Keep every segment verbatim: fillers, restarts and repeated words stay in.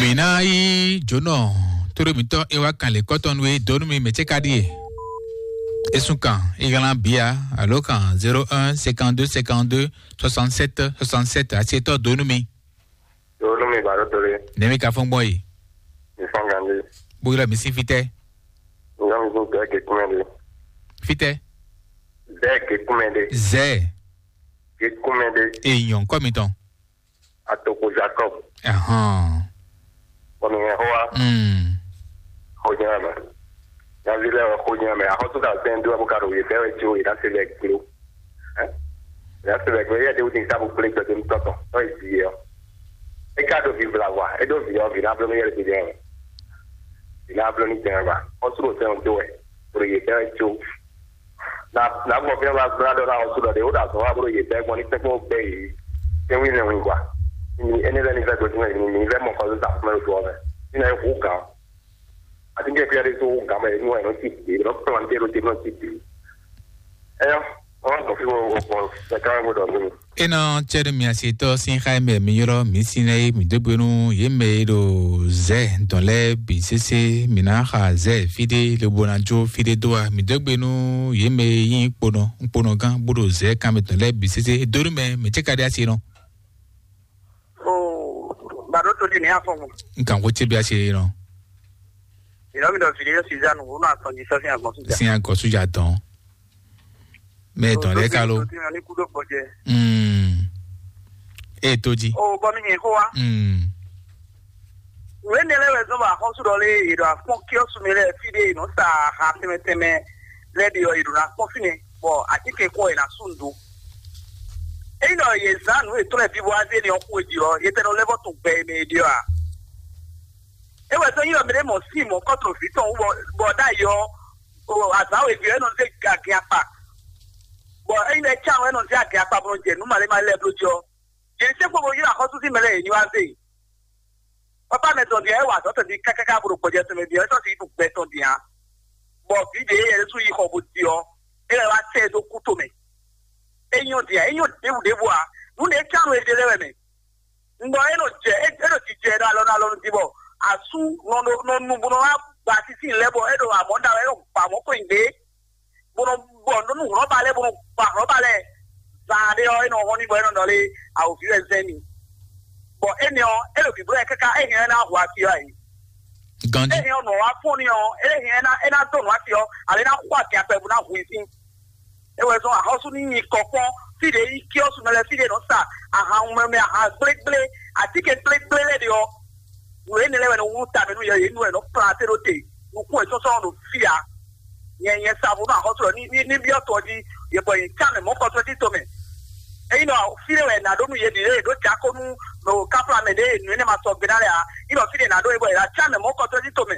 Mina i jono toro mito ewa kan le cotton we donu mi meche kadie. Esukan également bia alokan zéro un cinquante-deux cinquante-deux soixante-sept soixante-sept asieto donu mi. Donu mi baro tore. Nemi ka fon boy. Mi fangande. Bugla mi si fite. Ngam zo ke ke kumende. Fite. Ze ke kumende. Ze. Ke kumende. Eyon komiton. Atoko Jacob. Aha. Kono hoa. Mm. Honyama. Ya vile honyama ya hotu da sendo abukaro ye bewe jo ida select kilo. Eh? Ya select we ya de utin sabu play to dem toto. No isi yo. E ka do vivre la voix. E do vivre vi na blo ye de bien. Ina blo ni tenba. Hotu do sendo jo e. Pro ye bewe jo. Na na mo bien la brado na hotu do de oda so abro ye bewe ko ni te ko be. Te wi ne wi kwa. Ni ene da ni za go ni ni le mo ko za mo do ba. Ina e ku ka. I think if you are so gamma, you know, I don't see it. Not from Ontario, they don't see it. Eh, I want to feel the car would on me. Eno chere mi asito sin Jaime mi yoro mi sine mi debunu yeme do ze dans les bcc minaha ze fide le bonajo fide doa mi debunu yeme yin pono pono gan budo ze kam dans les bcc dorume me chekade asino. Oh, baroto ni afo. Nkan wo chebi asino. Il a mis dans vidéo Suzanne on a entendu ça c'est un consultant. C'est un consultant. Mais dans les calos. Hmm. Et Toji. Oh, bon ni quoi? Hmm. When the level is over, how should I do a phone kill to me fide no sa ha teme teme radio you na confine bo atike ko ina sundu. E no yezan we to le bibo ade ni okwo ejiro yete no level to be me dio a. E we so you me mo si mo ko to fi ton bo da yo o asawe bi no se gage apa. Bo e ne cha we no se gage apa bo je no male male blojo. Je se ko bo you na ko su si mele ni wa se. Papa me ton dia e wa so to di kakaka bro ko je to me dia so si bu be ton dia. Bo bi de e su yi ko bo ti o. E wa se do ku to me. E yo dia e yo de bu de bo a. Nu ne cha we de le me. Ndo e no je e no ti je da lo na lo ti bo. Asu no no no no no ba ti si lebo e do amonda e o pa mo ko inde bono bono no ro ba le bono pa ro ba le za de o no ho ni bo no dole a o fi ezeni bo eni o e lo fi bro e kaka e hin na ho ati ai Gandhi e hin no wa fun ni o e hin na e na to no ati o ale na kwa ti ape bu na hu isin e we so a ho su ni kokon fi de i ki o su na le fi de no sa a ha un me a ha break ble ati ke break ble le de o we ne lewe no wuta me no ye nu e no plate rote no ko so so no fia yen yen sabu na ho so ni ni bi o to di ye boy cha me mo ko so ti to me e no fire we na do nu ye di e do cha ko nu no kapla me de nu ne ma so binale a i no fire na do e boy la cha me mo ko so ti to me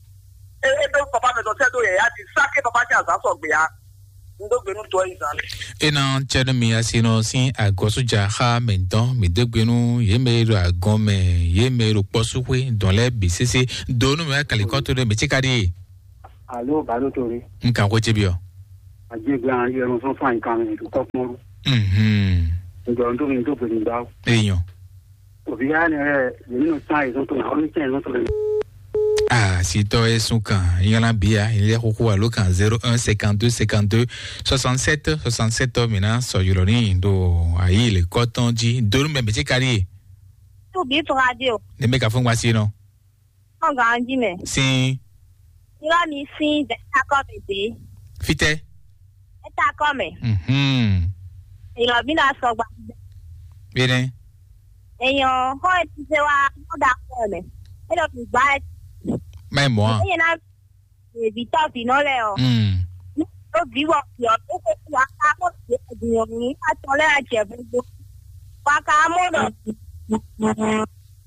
e e do papa me do se do ye ya ti sake papa cha sa so gbe ya ndo gbe nu to izan ena chere mi asino sin agosuja ha menton mi degbenu yemero agome yemero posuwe dans les bcc donu me kalikoto de mechikadi. Allo barotori. Nkan ko chebio. Aje gran yero so fan kan ni ko mo. Mhm. Ndo ndo mi ndo pe ni ba. Eyon. Obi ya ne re ni no sai so to na o ni chen so to. Ah, si toi est son camp, il y a la bia, il y a beaucoup à l'aucan zéro un cinquante-deux cinquante-deux soixante-sept soixante-sept maintenant sur Yoloni do aïe le coton dit deux même petit carré. Tout bien sur radio. Les mecs à fond voici non. On grandit mais. Si. Il a mis si d'accord bébé. Fite. Et d'accord mais. Mhm. Il a mis la soba. Bien. Et on va utiliser wa d'accord mais. Et donc va Même moi. il y a des vitamines non là. Hmm. Au vivre yo o ko wa ka mo di ni a to le a je bu. Wa ka mo no.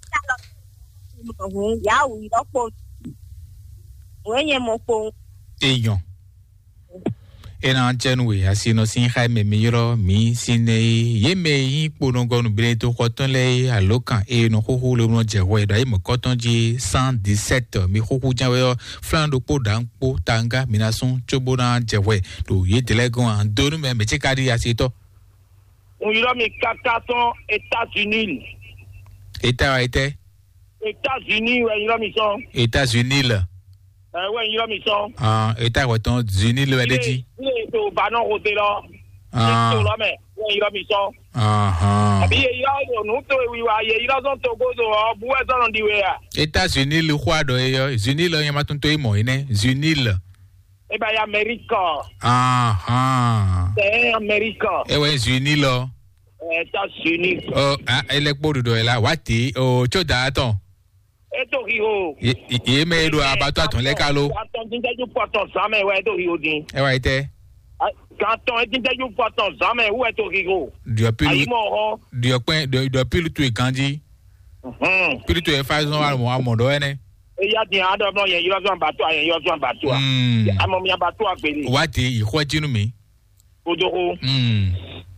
Ya wi do po. Wenye mo po. Eyon. Ena chenwe asino sin Jaime miro mi sine yeme yi ponongo no bileto kotonle alokan e no hoho le no jewe da mo kotonji cent dix-sept mi hoho jawe flando po danpo tanga minason chobona jewe do yedelegon an donu me me chekadi asito. On yira mi quatre cents États-Unis. État été États-Unis, ouais, il a mis son. États-Unis là. Euh, ouais, il a mis son. Ah, États-Unis là, elle dit. Il est au banon côté là. Ah. Il est là, mais ouais, il a mis son. Ah ah. Abi il a nous to oui wa il a son Togo so bu e son di we a. États-Unis le quoi do yo? Unis là y a matunto imo ine. Unis là. Eh ben Amérique. Ah ah. C'est Amérique. Eh ouais, Unis là. États-Unis. Oh, ah, elle est pour do là. Wati, oh, choda attends. Et to rio. Ye me do abato aton le kalo. Attends, dinga ju poton ça mais ouais to rio din. Eh ouais, té. Quand on dinga ju poton ça mais où est to rio? Dio pilu. Ayi mo. Dio pen dio pilu tu e kanji. Mhm. Pilu tu e façon wa mo amodo ene. E ya din ado mo yen yo so bato yen yo so bato. Mm. Amo mi bato agbele. Wati, iko jinu mi. Odoro. Mm.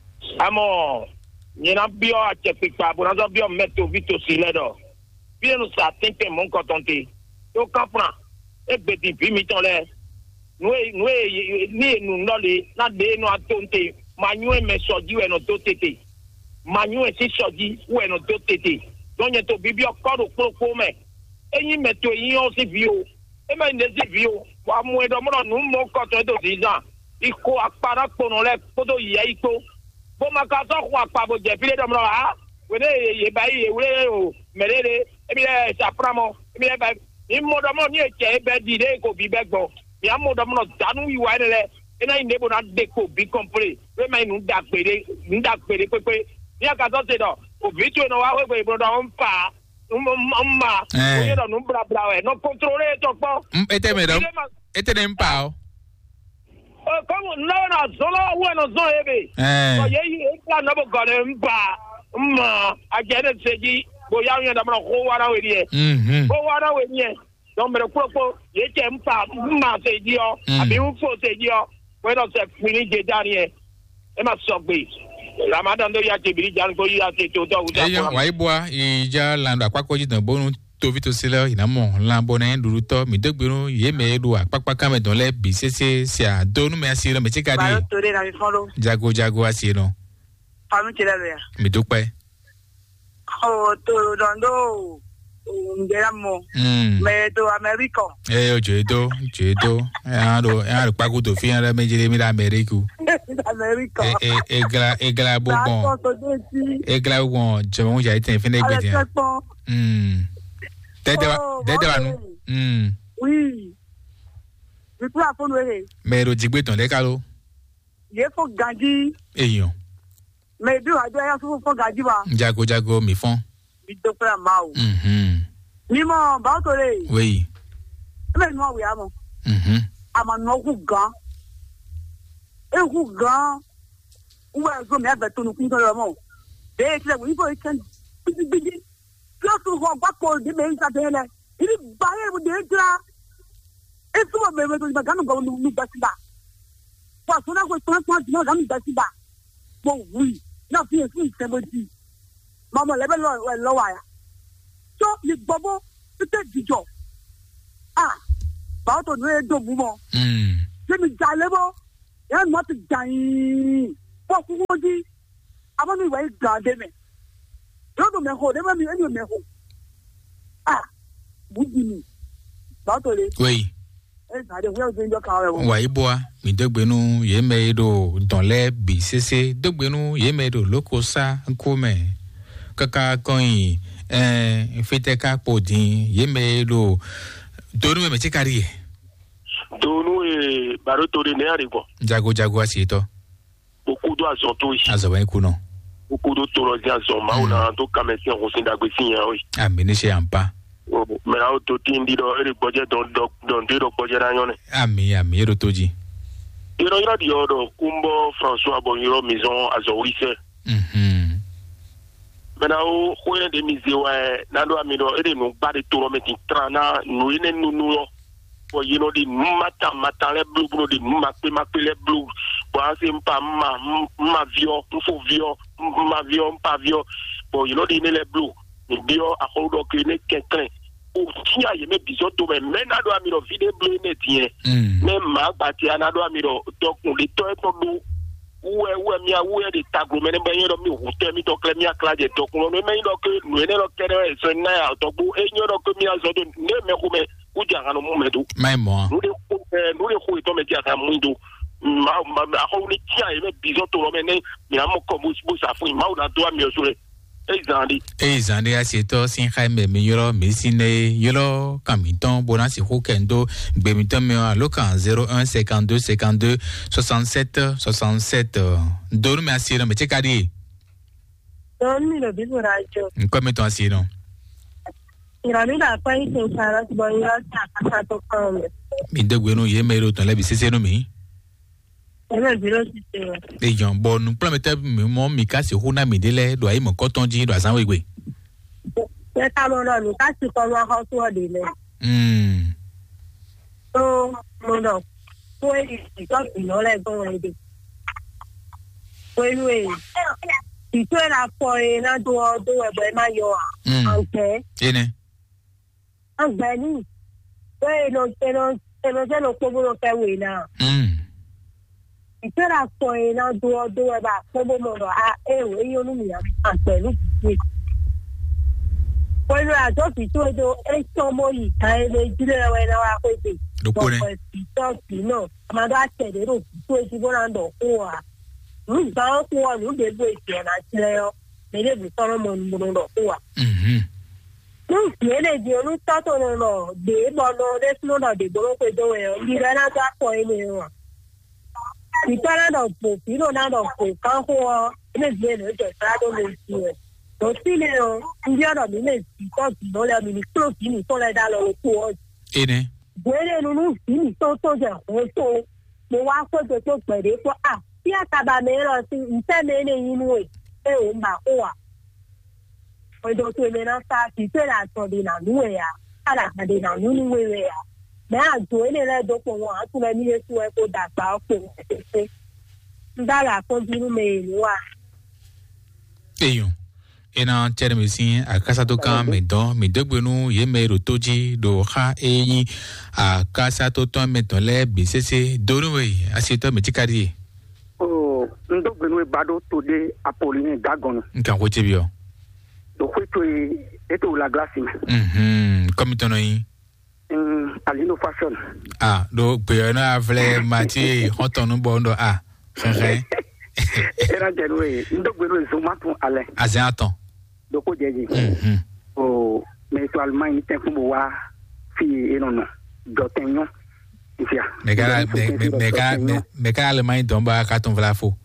Amo nyina bio a chepipa bo na so bio meto vito siledo. Bien nous ça tente mon cotonté. Yo comprend. E gbedi bi mi ton le. Nous nous ni nous no le na de no atonte. Manyu e me soji we no to tete. Manyu e si soji we no to tete. Don ye to bibio kodo koko me. Eyin meto yin o si bio. E me ne si bio. Wa mu e do mo no mo koton to si jan. Iko apara kono le kodo ye iko. Bo maka so kwa pa bo je file do mo ha. Wele ye bayi ye wele o melele e bi e sapramo e bi e ba ni mo do mo ni e che e be di de ko bi be gbo mi amo do mo no danu wi wa le e na inde bo na de ko bi complete we mai nu da pere nu da pere pepe ni aka so se do o bi tu no wa we we bo do on pa umma o ye do nu bra bra we no controle to po Ete me do. Ete nem pa o. o como no na solo bueno so ebe Eh. so ye ye plan no bo go le mpa mma agene seji bo ya yen da mo ko wara we die Mhm. ko wara we nie don mere propo ye che mpa mma seji o abi u fo seji o we do se fini je dari e e ma so gbe ramadan do ya che biri jan ko ya che to do uja Eyo wa ibwa ija lando apako jitan bonu to vito sile ina mo lambo na nduru to mi dogbero ye me do apapa ka me don le bi sese se a donu me asiro me chika Bayo di. tore na mi folo. Jago jago asiro. Fami tele le. Mi dupe. O to dondo. Ngera mo. Mm. Me to America. Eh, ojo edo, ojo edo. Eh, ado, eh, ado pago to fi ara meje mi la America. America. Eh, eh, egla, egla Ba bobon. to de si. Egla bobon, je mo ja iten fin Ale egbe dia. tepo. Mm. Dede wa, Oh, dede wa okay. nu. Mm. Oui. Je peux apprendre we. Me ro jigbe ton le kalo. Ye fo ganji. Eyan. Me bi wa do ya fo fo ganji wa. Jago jago mi fon. Bi to pra ma o. Mhm. Ni mo ba to le. Oui. Me no we amo. Mhm. Ama no ku gan. E ku gan. Uwe zo me abe to nu kun to lo mo. De ti le we go ken. Bigi bigi. Close to go back ko de me nsa de le. Ini ba ye mo de tra. E so me me to ba gan go nu nu ba si ba. Wa so na ko so so di na gan ba si ba. Mo wi. Na fi e fi se mo di. Mama le be lo lo wa ya. So ni bobo te dijo. Ah. Ba to nu e do mu mo. Mm. Se mi jale bo. Ya mo ti jan. Po ku mo di. Aba mi wa ga de me. Yo do me ho de me mi me ho. Ah. Budi mi. Ba to le. Oui. E sa de wo de njo ka we. Wa ibwa mi dogbenu ye me do don le bi sese dogbenu ye me do lokosa nkome kaka koyin eh fete ka podin ye me do donu me chikari e donu e baro to de ne ari ko jago jago asito beaucoup do azon to ici azawen kuno beaucoup do to lo azon ma ona to kamesi on sin dagbe sin yan oui amini se ampa me la to tindi do ere boje don don de do boje na yone ami ami ero toji iro iro di odo kumbo François Boniro maison azorise mhm mena o khoye de mizewa na do amino ere no ba de toro meti trana no ine nunu yo bo yino di mata mata le blue bro di makpe makpe le blue bo ase mpa ma ma vio mfo vio ma vio mpa vio bo yino di ne le blue ni bio akodo kene kekren o tia ye me bizoto me mena do amiro vide blue ne tie mm me ma bati ana do amiro to kun le to e to do ouais ouais mi a ouais de tagro mais ben yo mi hotel mi to kle mi a klaje to ko me me do ke no ne lo kere so na ya to bu e nyo do ke mi a zo do ne me ko me u ja ngano mo me do mai mo no de ko no de ko to me ja ka mu do ma ma a ko ni tia e me bizo to me ne mi a mo ko bu bu sa fu ma u da do mi o so le e zandi e zandi a sieto sin jaime mi yoro mi sine yoro kamiton bona si ko kendo gbe mi ton me alo kan zero un cinquante-deux cinquante-deux soixante-sept soixante-sept donu me asiro me chekadi don mi lo bizo rajo nko me ton asiro ira mi da pa ise sara ti bo ira ta ka to kan mi de gbe no ye me ro ton le bi sese no mi ebe bi lo ti se e jan bonu plan me te mi mo mi ka se huna mi dele do ayi mo koton ji do asan wegbe e ta mo lo ni ka ti ko wa ho to de le mm so mo lo ko e ti ko ti lo le go e de ko e we ti to la po e na do do e bo e ma yo a okay ene agbani we lo te lo te lo je lo ko bo lo fe we na mm ìtura sọ iná dúró dúró bá gbogbo mọ̀rọ̀ a èrò eyín olúmìnira àpẹẹrẹ ìdíje. pẹ̀lú àjọ fìtúwéjọ ẹ̀ṣọ́ ọmọ yìí ká ẹlẹ́ ìdílé ẹ̀wọ̀ ẹ̀ná wa pèsè. ọ̀pọ̀ ìtọ́sí náà àmàdó àtẹ̀lé rò fìtúwéjì bọ́lá ń dọ̀ fún wa. nígbà wọn fún wa nígbà ègbò èsì ẹ̀nà àtìlẹ̀ yọ lẹ́lẹ́bí sọ́rọ́ mọ̀ ní gbọ́dọ̀ dọ̀ fún wa. nígbà eléjì olùtọ́tò náà dé bọ́ọ̀lù lẹ́sìn náà dé gbọ́dọ̀ pé dọ́wọ́ ẹ̀ ìrẹ́ náà tó àpọ̀ ilé wọn. ìtọ́lá náà pò fílò náà náà pò kán fún ọ ilé ìgbé ló jẹ ìfúrádó lè fi rẹ̀ tó sílẹ̀ o ndí ọ̀dọ̀ mi lè fi tọ́jú lọ́lẹ́ mi ní kílòsì mi tó lẹ́dá lọ oko ọ. ene ìwéré nínú ìfìmí tó tó jẹ fún tó mo wá kóso tó pẹ̀lẹ́ fún à bí àkàbà mi rán sí ìfẹ́ mi ní inú ẹ̀ ẹ̀ ò mà kó wa. ọ̀dọ̀ tó mi náà sá fi tẹ̀lé àtọ̀dé nànú ẹ̀ yà kálàkàdé nànú níwèé yà. mẹ́ àjò ilé rẹ̀ dọ́pọ̀ wọn àtúnlẹ̀ nílé tí wọ́n kó dàgbà ọ̀pọ̀ ẹ̀ṣẹ̀ ń dára fọ́jú mi ìlú wa. eyon ena chere mi sin akasa to kan mi don mi dogbenu ye me ro toji do ha eyin akasa to ton mi ton le bi sese doruwe asito mi tikari o ndogbenu e bado to de Apolline Dagon nkan ko che bi o do kweto e eto la glace mhm comme ton yin Mm, Alino Fashion. Ah, do pe na avle mati hotonu bondo ah. Hehe. Era jenwe, ndo gwero zomatu ale. Azaton. Do ko jeji. Mhm. O me so Allemagne te fumo wa fi enono. Do tenyo. Ifia. Me ka me me ka me ka Allemagne don ba ka ton vla fo.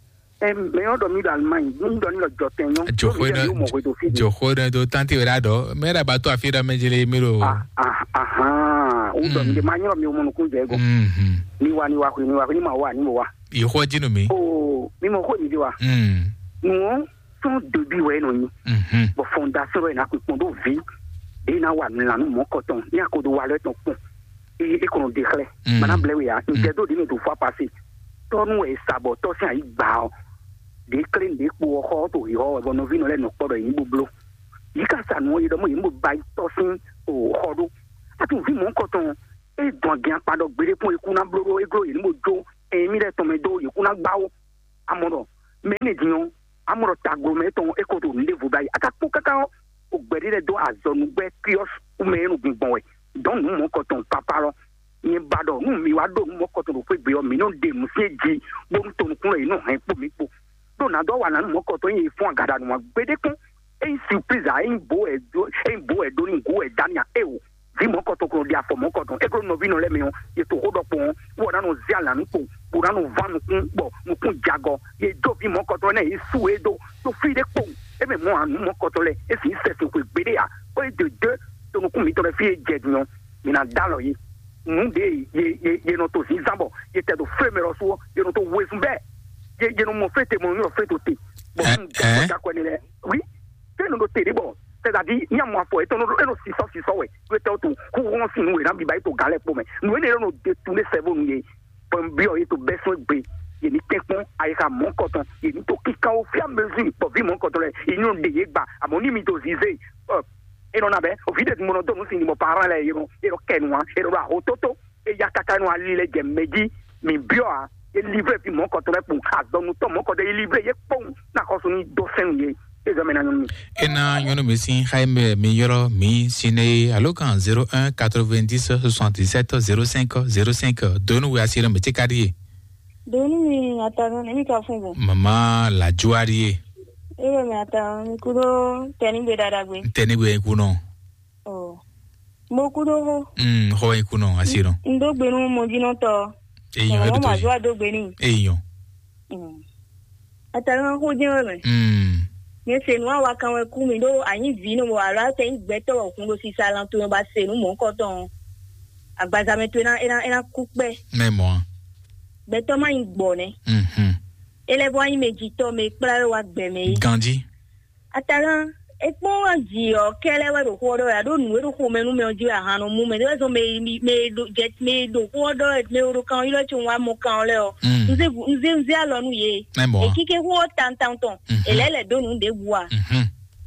Eh me odo mi Allemagne, ndo ni lo do tenyo. Jo khoina jo khoina do tanti vera do. Me ra ba to afira mejele miro. Ah ah aha. Udo mi manyo mi umuntu kunjego. Mhm. Ni wa ni wa ni wa ni ma wa ni mo wa. Yi ho jinu mi. Oh, mi mo ko ni di wa. Mhm. No, son début we no ni. Mhm. Bo fondation we na ku do vi. E na wa ni la no mo koton. Ni akodo wa le ton pon. E e kono dekle. Mana blewe ya. Ntedo di ni to fois passé. Tonu e sabo to si ai gba o. De clean de po ho to yo bo no vino le no podo yin bublo. Yika sa no yi do mo yin bo bai to sin o hodo. Atu vi mo koton. E don gan pado gbere pon iku na bloro egro yin mo jo. E mi le to me do iku na gba o. Amoro. Me ne dion. Amoro tagro me ton e ko to nde vo bai. Aka po kaka o gbere le do azonu gbe krios o me nu gbon we. Don nu mo koton paparo. Ni bado nu mi wa do mo koton ro pe gbe o mi no de mu se ji bo to nu kun e no han po mi po. Donado wa na mo koton yin fun agada nu gbede kun e surprise a en bo e do en bo e do ni go e dania e o vi mo koton ko dia fo mo koton e gro no vi no le mi o ye to hold up on wo na no zia la nu po wo na no van kun bo mu kun jago ye do vi mo koton na e su e do to fi de po e me mo anu mo koton le e fi se se ko gbede a o e de de to nu kun mi to le fi je dion mi na dalo yi mu de ye ye ye no to si zambo ye te do femero so ye no to we fun be ye ye no mo fete mo no fete te bon ja ko ni le oui te no do te bo c'est-à-dire ni a mo afo e to no e no si so si so we we te to ku won si nu we na bi ba to gale po me nu ne no de tu ne sevo nu ye pon bi o e to beso gbe ye ni te pon ayi ka mon koton ye ni to kika o fi amezi po vi mon koton le inu de ye gba amoni mi to zize e non abe o vide mo no do no si ni mo para le yo e ro kenwa e ro ra hototo e ya kaka no ali le gemeji mi bio a e livre puis mon coton pour cas donc nous mon coton e livre e pon na ko so ni do sen ye e zo mena nyoni ena nyono mesin Jaime mi yoro mi sine alokan zéro un quatre-vingt-dix soixante-dix-sept zéro cinq zéro cinq donu we asira me tikadi donu mi ataro ni ka fungo mama la juari e me ataro ni kudo teni be dada gbe teni be kuno oh mo kudo ho mm ho e kuno asiro ndo gbe nu mo jino to eyan edo to ma jo do gbe ni eyan mm ataro ho jino me mm ye se nu wa kan we ku mi do ayin vi no mo ara se ngbe to okun lo si salan to ba se nu mo ko ton agbaza me to na ina ina ku pe memo be to ma ngbo ne mhm ele bo ayin meji to me pra wa gbe me gandi ataro e pon wa ji o kele we ro ko do ya do nu ro ko me nu me oji aha no mu me so me me do jet me do ko do me ro kan ilo ti wa mo kan le o nze nze nze alo nu ye e kike ho tan tan ton ele le do nu de bua mhm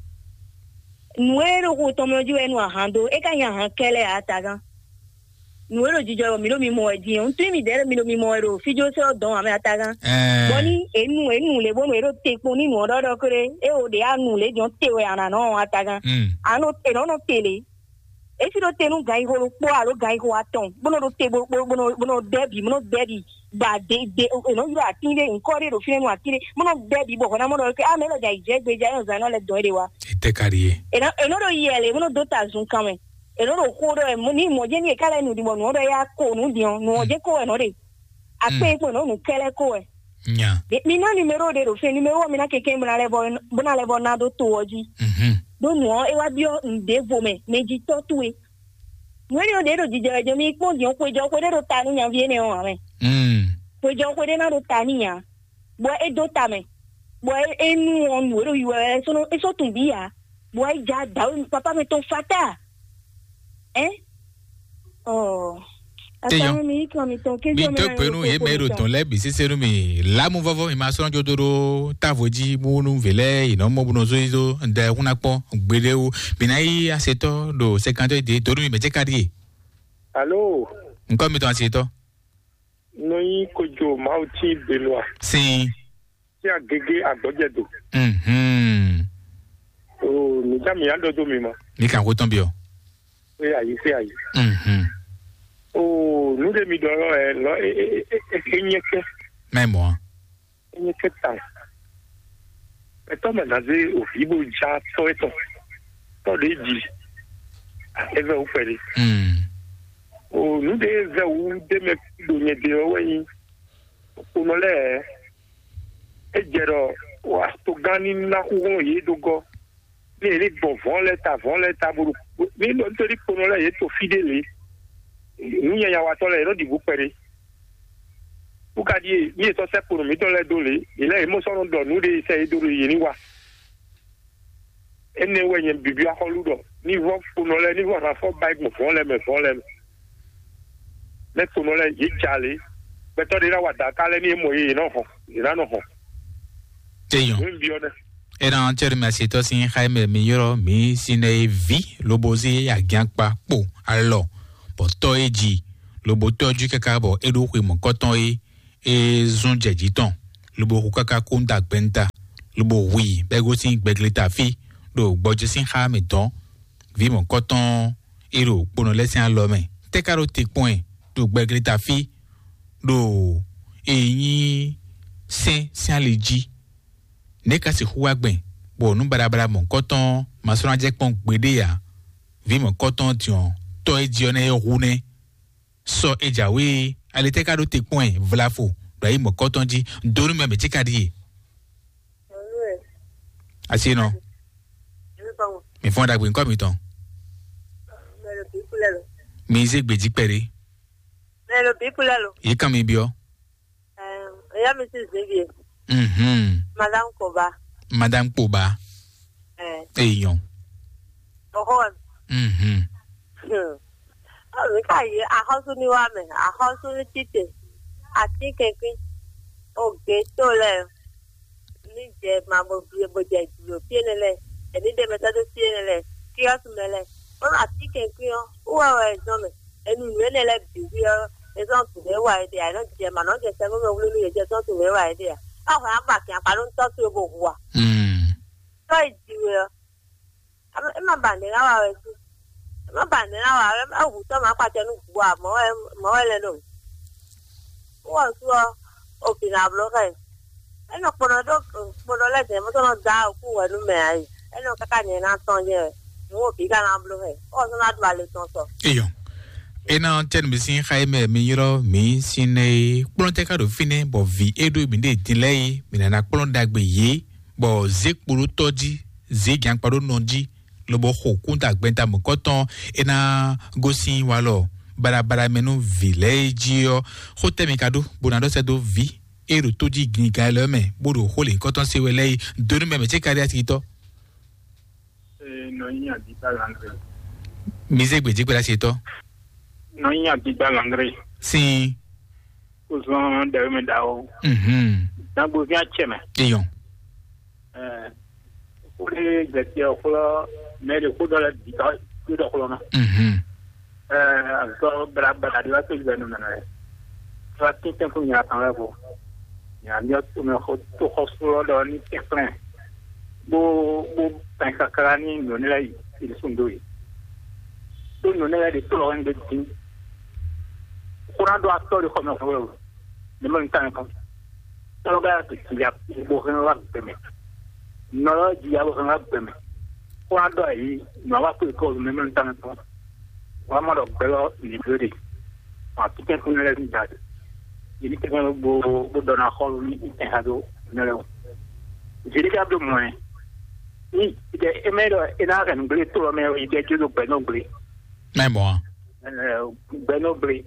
nu ro ko to me oji we nu aha do e kan ya han kele ataro nu ro jijo mi lo mi mo eji on tu mi dere mi lo mi mo ro fijo se odon ame ataro boni enu enu le bo me ro te po ni nu ododo kere e o de anu le jon te we ana no ataro anu te no no tele e fi do te nu gai ho po alo gai ho aton bono do te bo bono bono debi bono debi ba de de no iro atinde nkore ro fi nu atinde bono debi bo na mo do ke a me lo jai je gbe ja yo za no le do ere wa te kariye e no e no do yele bono do ta zun kan me e no ro ko do e mo ni mo je ni e kala nu di mo no do ya ko nu di on no je ko e no de a pe po no nu kele ko e nya mi na numero de ro fe numero mi na keke mo na le bo bo na le bo na do to oji mhm do no e wa bio nde vo me meji to tu e mo ni o de ro jije je mi po di on pe jo ko de ro ta ni yan vie ne o ame mm pe jo ko de na ro ta ni yan bo e do ta me bo e nu on nu ro yu e so no e so tun bi ya bo e ja da o papa me to fata eh oh Teyan. mi ko mi to ke Bi jo me to penu ye mero ton le bi siseru mi la mu vovo mi ma so jodoro tavoji mu nu vele ina mo buno so izo nda kuna po gbede o binai aseto do cinquante de toru mi beje kadi Allô nko mi ton aseto Noyi kojo mauti Benoit sin ti agege agbojedo mhm o mi jami ando do mi mo ni kan ko ton bi o e ayi se ayi mhm o nu de mi do e lo e e nyeke memo nyeke tan e to me na ze o fibo ja to eto to de ji e ve o fere mhm o nu de ve o de me do nye de o yin o no le e jero wa to gani na ku won ye do go ni ni bon von le ta von le ta buru ni no tori ko no le ye to fidele ni ya wa to le ro di bu pere u ka di ni to se ko mi to le do le ile mo so ron do nu de se do ye ni wa ene we yen bibi akolu do ni vo ko no le ni vo ra fo bike mo fon le me fon le le ko no le ye jale be to de ra wa da ka le ni mo ye no ho ira no ho Teyan. Era cher mi aseto sin Jaime mi yoro mi sine vi lobozi ya gianpa po alo bo to eji lobo toju kaka bo edu kwi mo koton e e zun jeji ton lobo ku kaka kunda gbenta lobo wi bego sin gbegleta fi do gboju sin Jaime ton vi mo koton ero pono lesin alo me te karo te point do gbegleta fi do eyin sin sin aleji ne kasi huwa gben bo nu barabara mon koton masona je pon gbede ya vi mon koton tion to e di ona e rune so ejawe ale te kado te point vlafo do yi mon koton di donu me me tikadi asi no mi fonda gben ko mi ton mi ze gbeji pere Hello people hello yi kan mi bi o eh ya Missus Xavier mhm Madame Koba. Madame Koba. Eh. Eyon. Ohon. Mhm. Hmm. Oh, we ka ye a house ni wa me, a house ni tite. A ti kenkin. O ge to le. Ni je ma mo bi bo je ju pienele. E ni de meta do pienele. Ki asu mele. O a ti kenkin o. O wa wa zo me. E nu ni le bi bi o. It's not to the way they are not German, not just several of you, just not to the right there. Oh, I'm back here, I don't talk to you about. Hmm. So it's you. I'm not banding our. I'm not banding our. I'm who some of the who are more more than what's open up local. I know for a dog, for the letter, but not doubt who are the man. I know Kakani and Anton here. No, he can't blow it. Also, not valid also. Ena ten missing Jaime Miro, me, Sine, Plonteca do Fine, bo vi edu binde delay, Minana Plondag be ye, bo Zik Purutoji, Zig Yang Paro Nonji, Lobo Hokunta Benta Mokoton, Ena Gosin Walo, Barabara Menu Village, Hote Mikado, Bonado Sedo Vi, Eru Toji Gnigaleme, Bodo Holy, Cotton Sewelay, Durume Mechekariatito. No, you are the Mise Bejikasito. No, you are the Balangre. Si. Who's on the Medao? Hm. That was your chairman. Dion. Uh, that your floor made a good dollar because good of Lona. Hm. Uh, so, but I like to go. So I think them from your level. Yeah, I'm just to hospital or any plan. Bo, bo, thanks a crani, no, it's soon doing. Don't know the floor and the thing. Curando a story from the world. The long time comes. So that is the book up to me. No, the other up to me. Curando a no what we call the long time. One more of Bello in the beauty. I can't let that. You need to go down a hole in a hado. No, the other morning. The email in Ireland, great to America, get you to Benobly. Memoir. Benobly.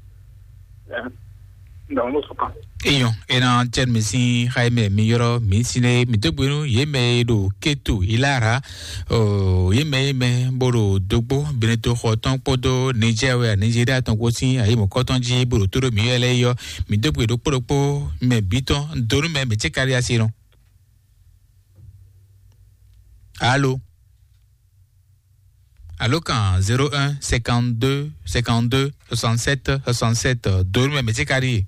No, no, so. Eyon, ena chen misi Jaime Miro, misine, mitobunu, yeme do ketu, ilara, o yeme me, boro dogbo, beneto hoton podo, Nigeria, Nigeria, ton kosi, ayemo kotonji, boro turo miele yo, mitobwe do poropo, me biton, doru me, me chekari asiron. Allô? Allô quand zéro un cinquante-deux cinquante-deux soixante-sept soixante-sept Dorme mais c'est carré.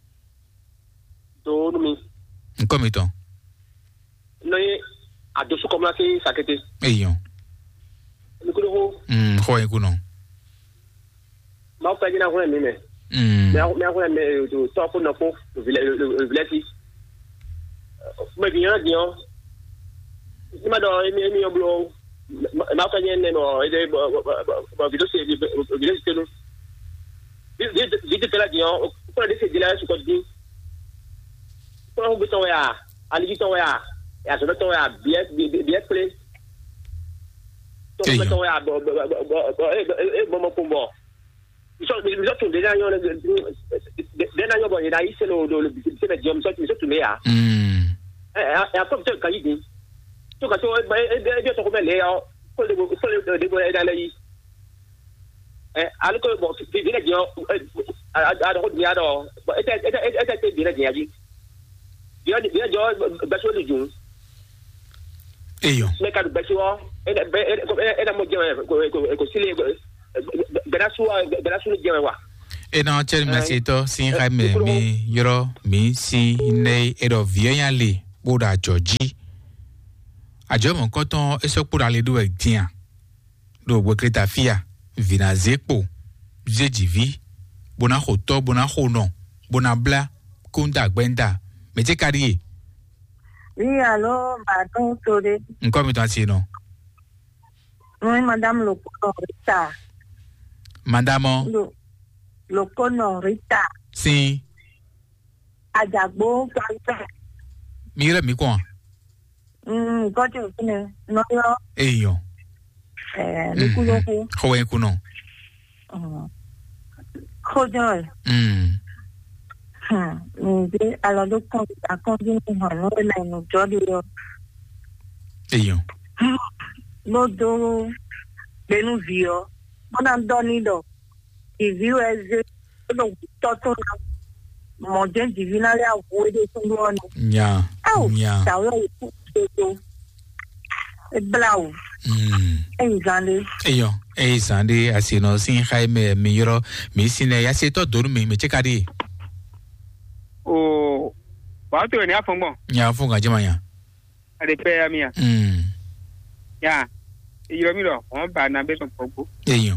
Dorme. Comme étant. Non, à deux comme là c'est ça que t'es. Ayons. Le coup. Hum, quoi un coup non. Ma pas dire quoi mais mais. Hum. Mais mais quoi mais tu t'en fous non pour le le village. Mais bien bien. Il m'a donné un million blanc. Ma famille n'est pas. Il est bon. Vidéo c'est vidéo c'est nous. Vidéo vidéo là disons. Pour les décider là sur quoi dit. Pour un bouton là. Allez bouton là. Et à ce bouton là bien bien play. Ton bouton là bon bon bon bon bon bon. Ils sont ils sont déjà ils ont déjà ils ont bon il a ici le le c'est le diom ça ils sont tous là. Hum. Et après tu quand il dit tu quand tu bien tu remets les pour les pour les les pour dans les eh alors que bon c'est bien dit à à droite bien alors et et et bien dit dit bien bien dit basso le jour et yo mais quand basso et et et mo dire ko si les basso basso le dire wa et non tel merci to sin Jaime mi yoro mi si ne ero vianyale boda Georgie ajo mon koton eso pour aller do ektia do wekreta fia vina zepo zejivi bona hoto bona hono bona bla kunda gbenda meje carrier. Oui, allô, pardon, Tode. Nko mi tan si non. Oui, madame Lokono Rita. Madame Lokono Rita. Si. Ajagbo Kanta. Mire mi kwa. Mm, gote ukine. No yo. Eyo. Eh, Lukuloku. Kowe kuno. Mm. Kojoy. Mm. Hmm. Nde alors donc quand à combien de mois là nous jodi yo. Eyo. No do benu vio. Bona doni do. I vio eze do toto mon Dieu divina la voix de son nom. Nya. Nya. Ça va tout. E blau. Mm. Engane. Eyo. Eh sande asino sin Jaime mi yoro mi sine ya se to donu mi me chekadi. O ba to ni afongbon. Ya funga jemanya. Ade pe ya mi ya. Mm. Ya. E yoro mi ro won ba na be so pogbo. Eyan.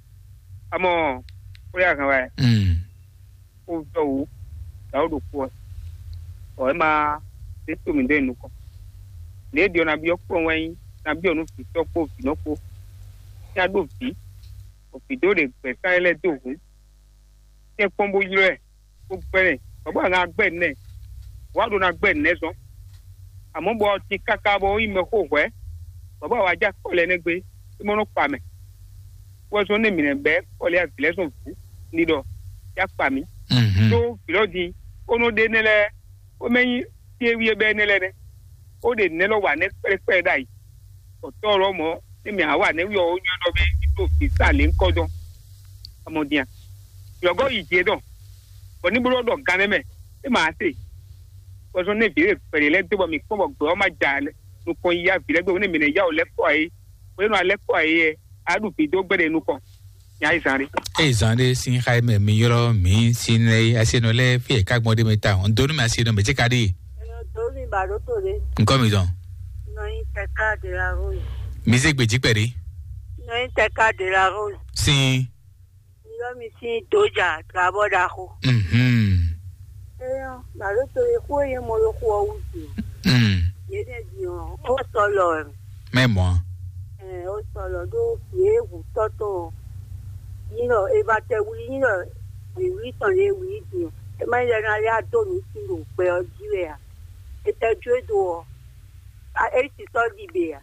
Amo o ya kan wa. Mm. O to wu. Da o do ku. O ma se to mi de nu ko. Le di ona bi opo wen na bi onu fi to po fi no po. Ya do fi. O fi do de pe ka ele do wu. Te pombo yiro e. O pere. Baba na gbe ne. Wa do na gbe ne so. Amo bo ti kaka bo ime ko we. Baba wa ja ko le ne gbe. Mo no pa me. Wo so ne mi ne be ko le afile so fu. Ni do. Ya pa mi. Mhm. So filo di. Ono de ne le. O meyin ti ewi ebe ne le ne. O de ne lo wa ne pere pere dai. O to ro mo. Emi awa ne wi o yan do be to fi sale nkodo. Amodia. Yogo ije do. Oni buro do ganeme. E ma se. Wo so ne bi pere le to bo mi ko bo gbo ma jale. Nu ko ya bi le gbo ne mi ne ya o le ko ai. Wo no ale ko ai e. Adu bi do gbere nu ko. Ya isare. Eh sande sin Jaime mi yoro mi sine asino le fi ka gbon de meta. On donu mi asino me chekadi. To ni ba do to re. Nko mi don. No yin te ka de la rose. Mi se gbeji pere. No yin te ka de la rose. Sin. Yo mi sin doja trabo da ho. Mhm. Eh ba do to re ko ye mo lo ko wu ti. Mm. Ye de di o. O so lo. Memo. Eh o so lo do ye wu to to. You know, if I tell we, you know, we read on the we do. The man that I don't see you, where you are. It's a dread door. I ate it all the bear.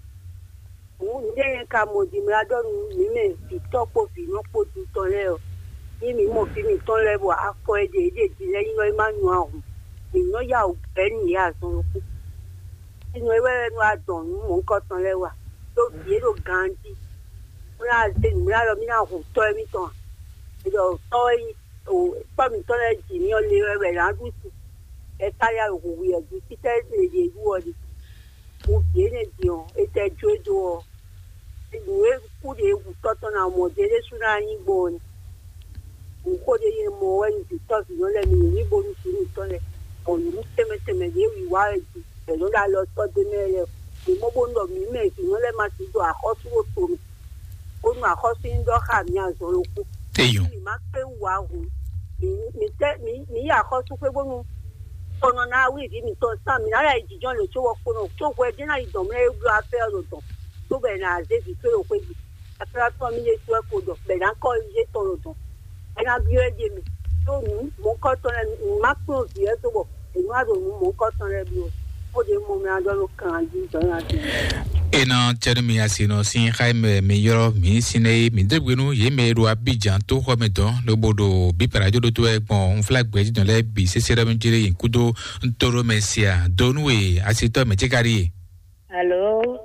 Who then come with him? I don't mean to talk of you, not put it on there. Give me more feeling to level after the day, you know, Emmanuel. You know, you penny years on. You know, where I don't want cut on level. So, yellow Gandhi. Mura se mura lo mi na ho to mi ton e do to yi o pa mi to le ji ni o le we la du si e ta ya ho wi e ji ti te se je ju o di mo fi ne di o e te jojo o e we ku de wu to to na mo de le su na yin gbo ni mo ko de yin mo we ni to si no le mi ni bo ni si ni to le o ni teme teme de wi wa e ji e lo da lo to de me le mo bo ndo mi me si no le ma ti do akosu o to mi onu akosi ndo ha mi azoro ku eyo mi ma pe wa hu mi mi te mi mi akosu pe bonu ono na wi mi to sa mi ara ijijon le so wo kono to ko e dina idon me egbu afe ro ton to be na ze fi pe o pe bi after to mi le so e ko do be na ko je to ro ton e na bi e je mi to nu mo ko to le ma pro bi e so bo e nu ado mo ko to le bi o o de mo mi ado lo kan ji to na ti ena chermi asino sin Jaime mi yoro mi sine mi debwenu ye me ro Abidjan to ho me don lo bodo bi parajo do to egbon flag gbeji don le bi sesere mi jire inkudo ntoro mesia donwe asito me chekari. Allo.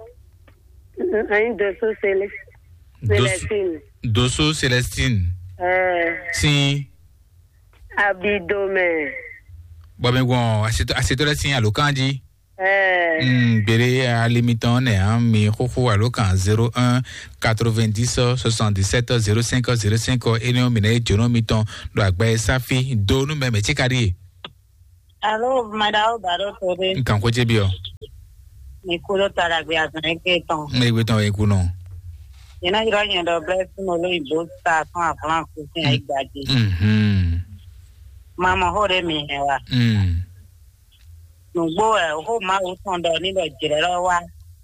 Ein doso Celestine. Doso Celestine. Eh. Si. Abidome. Bo me gon asito asito le sin alokanji. Eh. Mm, bere à limitant ne hein, mi khokho alokan zéro un quatre-vingt-dix soixante-dix-sept zéro cinq zéro cinq et non mine jono miton do agba safi do nu me me chikari. Allo madao baro tore. Nkan ko je bi o. Ni kulo tara bi azan ke ton. Me we ton e ku no. Yena ira yen do bless no lo ibo sta ton a plan ko sin ai gbaje. Mhm. Mama hore mi hewa. Mm. Nugbo e ho ma o ton do ni lo jire lo wa.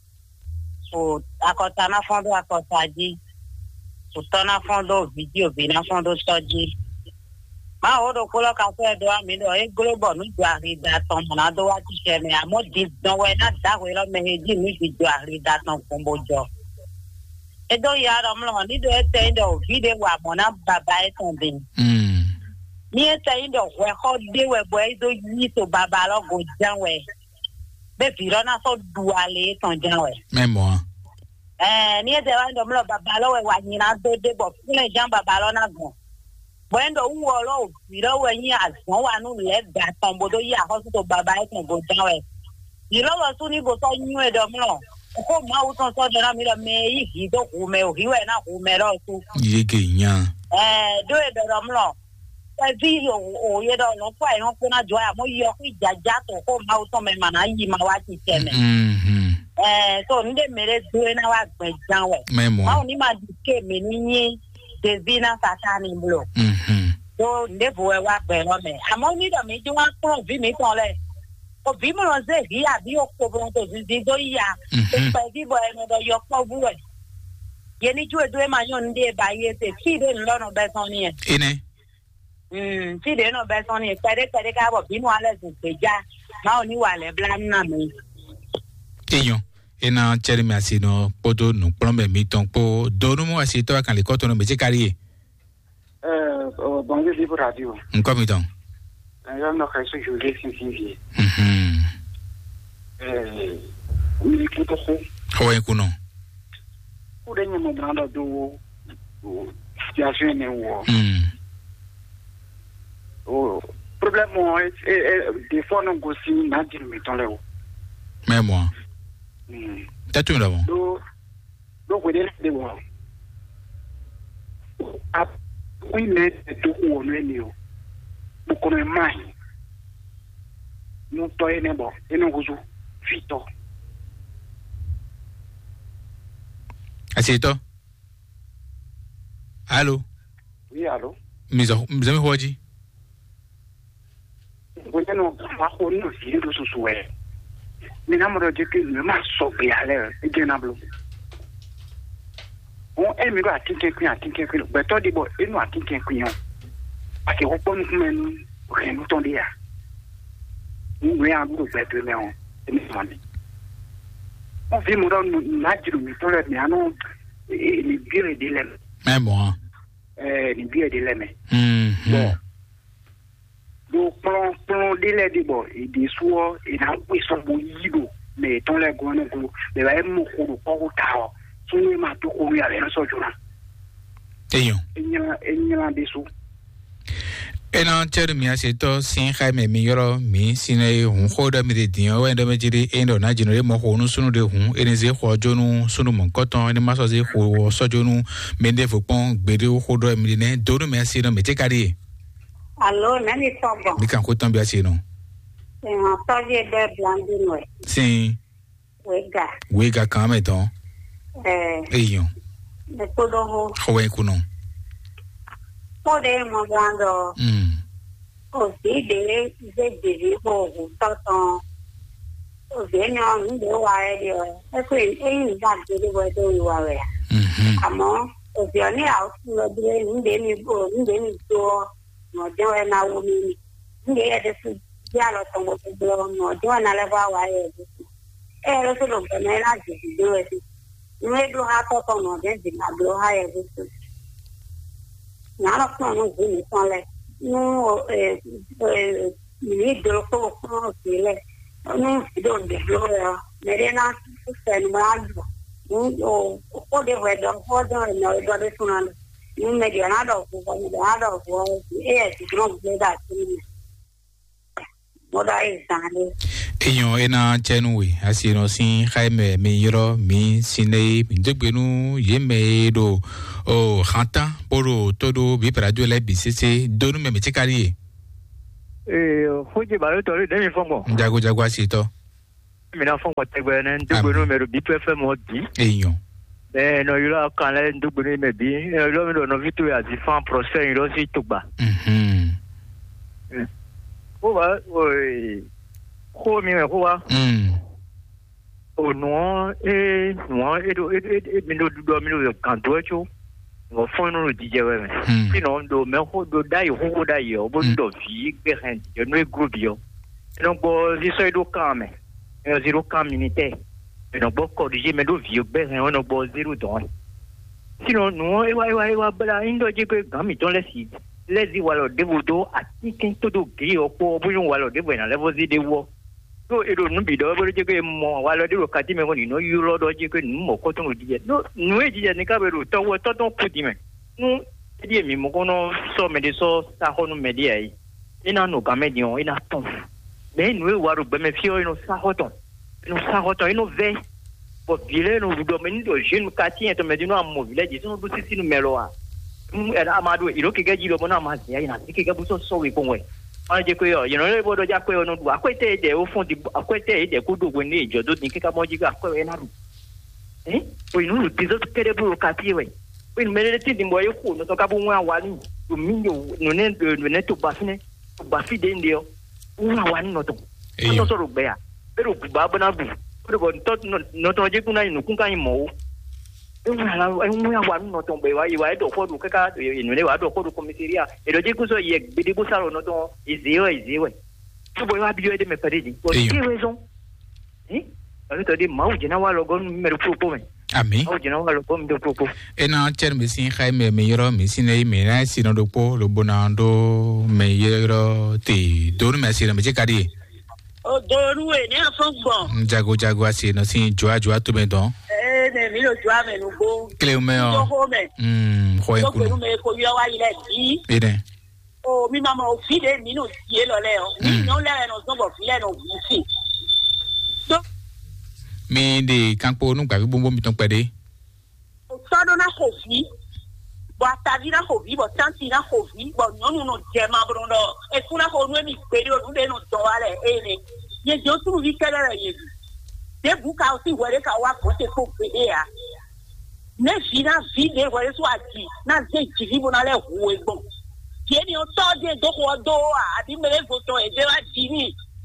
O akota na fondo akota ji. O tona fondo video bi na fondo soji. Ma o do kolo ka fe do ami do e global nu ju ari da ton na do wa ti se me amo di don we na da we lo me heji nu ju ari da ton kombo jo. E do ya ro mlo ni do e te do video wa mo na baba e ton bin. Mm. Ni ete indo we ho de we boy do yi to baba lo go janwe be biro na so duale ton janwe memo eh ni ete wa ndo mlo baba lo we wa nyina do de bo fule jan baba lo na go bo ndo wo lo biro we yin azon wa nu le da ton bodo yi a ho to baba e ton go janwe biro lo tu ni bo so nyu e do mlo ko ma u ton so dara mi la me yi do ku me o hiwe na ku me ro tu yege nya eh do e do ram lo e vi o o ye do no pa e no ko na jo ya mo yo ku jaja to ko ma u ton me mana yi ma wa ti teme mhm eh so nde mere do na wa gbe jan we memo ma o ni ma di ke me ni yin de vina satani blo mhm so nde bo e wa gbe lo me amo ni do mi ju wa ko vi mi ton le o vi mo lo ze hi abi o ko bo to zi do ya e pa di bo e no do yo ko bu we ye ni ju e do e ma yon nde ba ye te ti de lo no be son ni e ine mm ti de no be son ni pe de pe de ka bo bi mo ale zu pe ja ma o ni wa le bla na mi eyan ena chere mi asino poto no plombe mi ton po donu mo asito kan le koto no meje kari euh bon je pour radio nko mi ton euh no ka so jure sin sin mhm euh mi ko to so ho en kuno ku de nyamo brando do situation ne wo mhm o problème mo e des fois non go si na di mi ton le wo mais moi mm tatu mi d'abord do do ko de de wo a oui mais do ko no ni o bu ko me mai no to ene bo ene go zu fito asito allô oui allô mizo mizo mi hoji ko no fa ko no si do su su e ni na mo de ke me ma so be ale e je na blo on e mi do atinke ku atinke ku be to di bo e no atinke ku yon ake ko pon ku men re no ton dia ni we am do be to me on e mi mani on vi mo do na jiru mi to le mi ano e ni bire de le mais moi eh ni bire de le me mhm bon do plan plan de le di bo e di suo e na we so bo yido me ton le go no go le ba mo ko ko ta o sunu ma to ko ya le so juna eyan enya enya de su ena chere mi asito sin jaime mi yoro mi sine hun khoda mi de din o endo mejiri endo na jinore mo ho nu sunu de hun ene ze kho jonu sunu mo koton ene maso ze kho so jonu mende fopon gbede o khodo mi ne donu mi asino me tekari allo nani tobo mi kan ko tan bi asino e ma toje de blandino e sin wega wega kan me ton eh eyan de todo ho ho en kuno pode mo blando mm o si de de de ho to to o de no ni de wa e e ko e ni ga de de wa de wa we mhm amo o si oni out no de ni de ni bo ni de ni to no de wa na wo mi ni de de su ya lo to mo de no de wa na le wa wa e e lo so lo me na ji de we si ni do ha to to no de di na do ha e de na la ko no ni ton le no eh eh ni do ko ko le no do de do ya merena se no no o de we do o do no do de sunano ni me dia na do ko ni da do ko e ti gro de da ni moda e sane eyan ena chenwe asino sin jaime mi yoro mi sine mi degbenu yeme do o khanta poro todo bi radio le bisese donu me metikari eh hoje baro to de mi fongo jago jago asito mi na fongo tegbe na degbenu me bi P F M odi eyan eh no yura kan le degbenu me bi lo mi do no vitu ya di fan procès iro si tugba mhm o ba o ko mi me ko wa mm o no e no e do e mi do do mi do kan do cho ngo fon no di je we sino do me ho do dai ho dai o bo do fi be hen je no e group yo no bo di so do kame e zero kam minute e no bo ko di je me do vi be hen no bo zero don sino no e wa e wa e wa bla indo je ko gami ton le si le di wa lo de do ati ken to do gi o po bo yun wa lo de na le bo di de wo so e do no bi do bo je ko mo wa lo de ko ti me ko ni no yu lo do je ko ni mo ko to no di je no no e di je ni ka be ro to wo to to ku di me no e di mi mo ko no so me de so sa ho no me di ai ina no ga me di on ina ton me no e wa ro gbe me fi o no sa ho ton no sa ho ton no ve pour village nous domaine de jeune quartier to medino am village so do sisi no melo a era amado iro ke gaji lo bona ma ya ina ke ga buso so we konwe a je ko yo you know le bodo ja ko no du akwete de o fond akwete de ko do gwe jo do ni ke ka moji ga ko e na ru eh o inu lu tizo ke de bu quartier we o inu mele ti dimbo yo ko no to ka bu nwa wa ni o minyo no ne no ne to bafine to bafide ndio nwa wa ni no to no so ro gbe ya pero ba bona bu ko to no to je kuna inu kun kan mo una una wa no to be wa iwa do ko du ka inu le wa do ko du commissariat e do je ku so ye bidi bu saro no to iziwe iziwe to bo wa biyo de me paredi pour quelle raison eh alors to di mau jina wa logon me ru po me ami mau jina wa logon me po po e na cher me sin khaime me yoro me sin e me na sin do po lo bonando me yoro ti do me sin me je kadi o do ru e ni afon gbon jago jago asi no sin joa joa to me don eh mi lo joa me nu go cleo me o mm ho e ku no me ko yo wa ile di ide o mi mama o fi de mi no die lo le o mi no le no so bo fi le no bu fi so mi de kampo nu gba gbogbo mi ton pede o so do na ko fi bo atavi na ko vi bo tanti na ko vi bo no no je ma bro no e ku na ko nu mi pede o de no to ale e ni ye jo tu vi kala ra ye de buka o si were ka wa ko te ko pede ya ne vina vide were so ati na je jivi bo na le hu egbon ti eni o to de do ko do a abi mere go to e de wa dini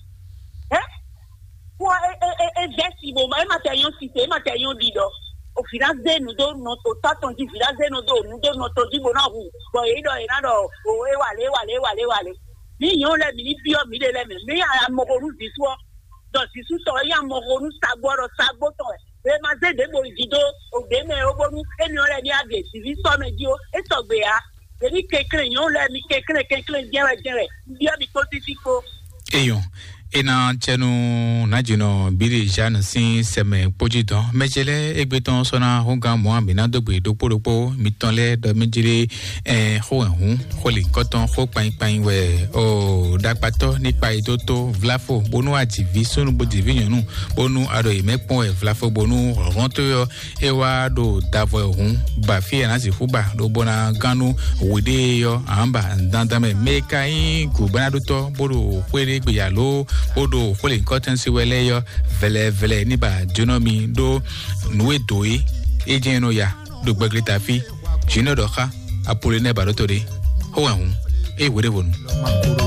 eh ko e e e vesti bo ma ma te yon si te ma te yon dido o finance nu do no to ta ton di finance nu do nu do no to di bo na hu bo e do e na do o e wa le wa le wa le wa le ni yon le mi ni bi o mi le le mi mi a mo ko ru di so do si su so ya mo ko nu sagboro sagboto e ma ze de bo dido o de me o bo nu e ni o le ni age si vi so me di o e so gbe ya e ni kekere yon le mi kekere kekere jere jere bi o mi ko ti ti ko eyon ena chenu najino biri jan sin seme pojidon mejele egbeton sona honga mo amina dogbe doporopo mitonle do mejire eh ho ehun ho le koton ho pain pain we o dapato nipa idoto vlafo bonu ajivi sonu bodivi yanu bonu ado imepon e vlafo bonu ronto yo ewa do davo ehun ba fi na si fuba do bona ganu wede yo amba dandame mekai ku banado to bodo kwere gbeyalo odo kole cotton si wele yo vele vele ni ba jonomi do nuwe doe ejeno ya do gbegreta fi jino do kha apole ne ba do tore ho ehun e were wonu